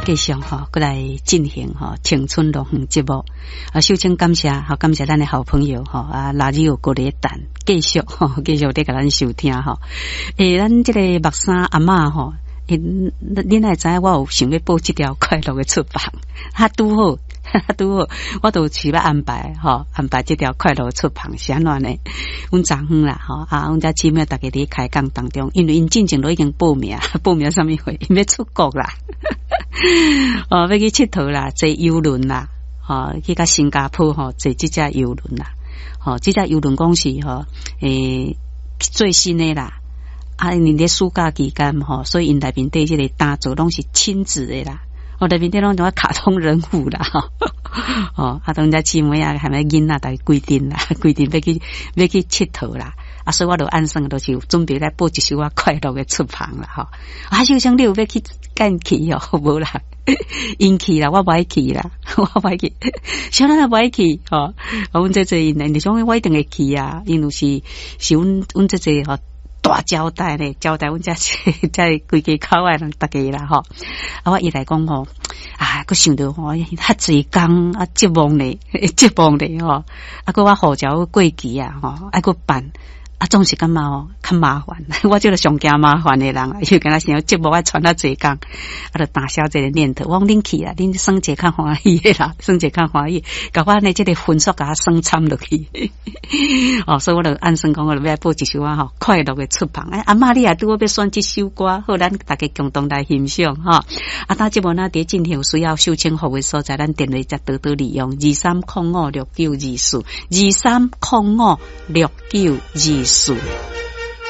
继续过来进行青春乐园节目首先感谢感谢咱的好朋友拉里奥国列蛋继续在给咱收听咱这个目山阿嬷恁也知我有想要报这条快乐的出版拄好我都是要安排这条快乐的出版是安怎呢？阮昨昏啦阮遮姊妹大家伫开讲当中，因为因进前都已经报名什么会因要出国啦要去佚佗啦，坐邮轮啦去到新加坡坐这只邮轮啦这只邮轮公司最新的啦因咧暑假期间所以因内面对这个打造拢是亲子的啦内面对拢种卡通人物啦当遮姊妹还没囡仔大规定要去佚佗啦所以我就按算都是准备来报一首快乐的出版啦就像你有要去干去无啦因去啦我不爱去啦小人也不爱去阮这你说我一定会去啊因为是阮这大交代咧，交代阮遮规家口的人大家啦我伊来讲佫想到遐济工接忙咧佫我护照过期佫办总是感觉较麻烦我这个上惊麻烦的人又跟他想要节目要传到济工就打消这个念头我讲恁去啦恁算者较欢喜的啦算者较欢喜甲我呢这个分数甲我算参落去所以我就按算讲我就要报一首快乐的出版阿嬷你也拄好要选这首歌好咱大家共同来欣赏当节目在进行需要收听服务的所在咱电话再多多利用2305692423056924